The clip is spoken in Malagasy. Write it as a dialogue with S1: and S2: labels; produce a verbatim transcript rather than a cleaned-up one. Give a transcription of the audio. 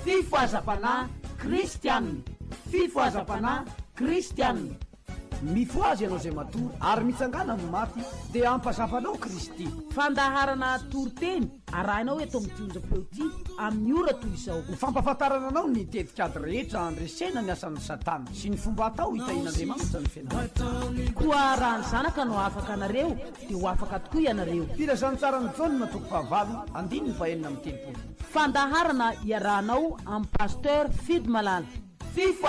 S1: fifoazam-panahy kristianina fifoazam-panahy kristianina mifoazy ianao zay matory ary mitsangana amin'ny mafy dia ampazafanao Kristy.
S2: Fandaharana toroteny arahinao eto amin'ny tionjam-peo ty amin'ny ora toy izao.
S1: Ny fampahafantarana anao ny tetikady rehetra andresena ny asan'ny Satana sy ny fomba atao hitahin'Andriamanitra ny fianarana.
S2: Koa raha ny zanaka no afaka anareo dia ho afaka tokoa ianareo.
S1: Filazantsarany Jaune na toko fahavalo andininy fahenina amin'ny telopolo.
S2: Fandaharana iarahanao amin'ny pasteur Fidy Malala.